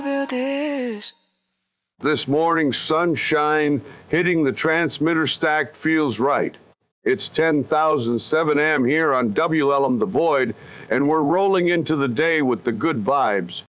this. This morning's sunshine hitting the transmitter stack feels right. It's 10,007 AM here on WLM The Void, and we're rolling into the day with the good vibes.